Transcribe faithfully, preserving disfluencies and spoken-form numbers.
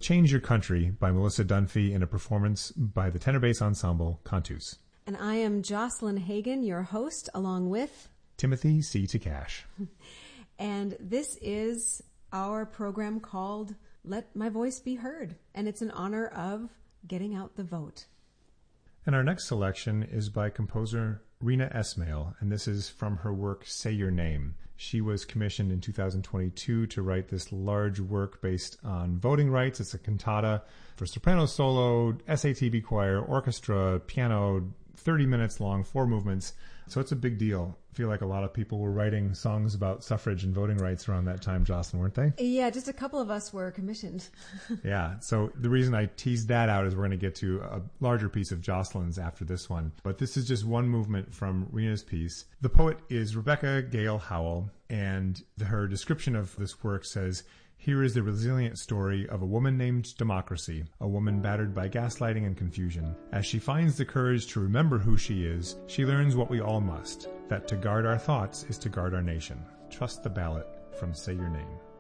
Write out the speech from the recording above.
Change Your Country by Melissa Dunphy in a performance by the tenor bass ensemble Cantus. And I am Jocelyn Hagan, your host, along with Timothy C. Takash. And this is our program called Let My Voice Be Heard, and it's in honor of getting out the vote. And our next selection is by composer Rena Esmail, and this is from her work Say Your Name. She was commissioned in two thousand twenty-two to write this large work based on voting rights. It's a cantata for soprano solo, S A T B choir, orchestra, piano, thirty minutes long, four movements. So it's a big deal. I feel like a lot of people were writing songs about suffrage and voting rights around that time, Jocelyn, weren't they? Yeah, just a couple of us were commissioned. Yeah, so the reason I teased that out is we're going to get to a larger piece of Jocelyn's after this one. But this is just one movement from Rena's piece. The poet is Rebecca Gale Howell, and her description of this work says, "Here is the resilient story of a woman named Democracy, a woman battered by gaslighting and confusion. As she finds the courage to remember who she is, she learns what we all must, that to guard our thoughts is to guard our nation. Trust the ballot," from Say Your Name.